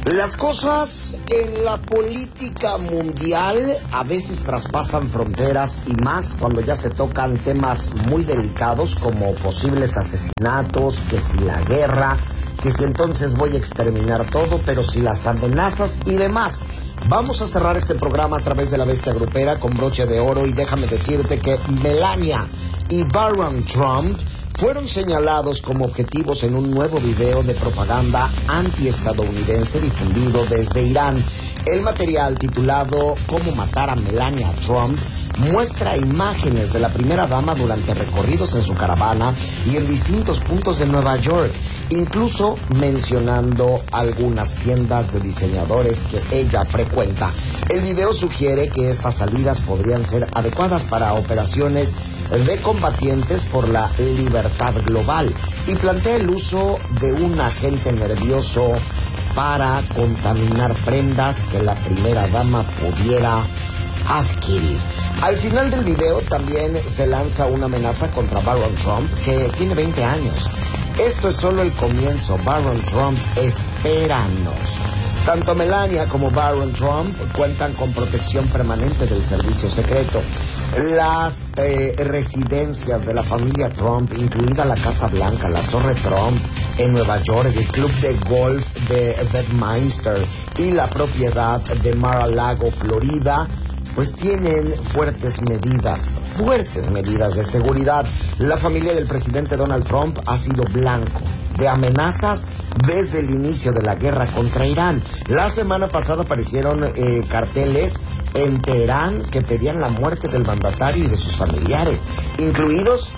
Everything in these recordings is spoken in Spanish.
Las cosas en la política mundial a veces traspasan fronteras y más cuando ya se tocan temas muy delicados como posibles asesinatos, que si la guerra, que si entonces voy a exterminar todo, pero si las amenazas y demás. Vamos a cerrar este programa a través de la bestia grupera con broche de oro y déjame decirte que Melania y Barron Trump fueron señalados como objetivos en un nuevo video de propaganda antiestadounidense difundido desde Irán. El material titulado "Cómo matar a Melania Trump" muestra imágenes de la primera dama durante recorridos en su caravana y en distintos puntos de Nueva York, incluso mencionando algunas tiendas de diseñadores que ella frecuenta. El video sugiere que estas salidas podrían ser adecuadas para operaciones de combatientes por la libertad global y plantea el uso de un agente nervioso para contaminar prendas que la primera dama pudiera adquirir. Al final del video también se lanza una amenaza contra Barron Trump, que tiene 20 años. Esto es solo el comienzo. Barron Trump, espéranos. Tanto Melania como Barron Trump cuentan con protección permanente del servicio secreto. Las residencias de la familia Trump, incluida la Casa Blanca, la Torre Trump en Nueva York, el club de golf de Bedminster y la propiedad de Mar-a-Lago, Florida, pues tienen fuertes medidas de seguridad. La familia del presidente Donald Trump ha sido blanco de amenazas desde el inicio de la guerra contra Irán. La semana pasada aparecieron carteles en Teherán que pedían la muerte del mandatario y de sus familiares, incluidos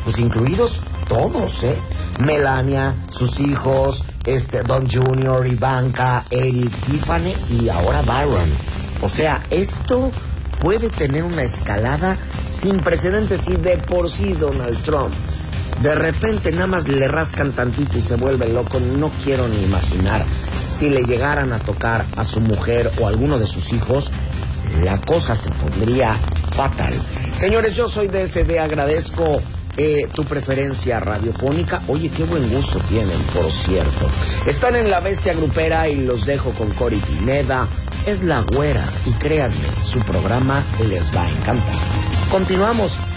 todos, Melania, sus hijos, Don Jr., Ivanka, Eric, Tiffany y ahora Barron. O sea, esto puede tener una escalada sin precedentes y de por sí Donald Trump de repente nada más le rascan tantito y se vuelve loco. No quiero ni imaginar si le llegaran a tocar a su mujer o a alguno de sus hijos, la cosa se pondría fatal. Señores, yo soy DSD, agradezco tu preferencia radiofónica. Oye, qué buen gusto tienen, por cierto. Están en La Bestia Grupera y los dejo con Cory Pineda. Es la güera y créanme, su programa les va a encantar. Continuamos.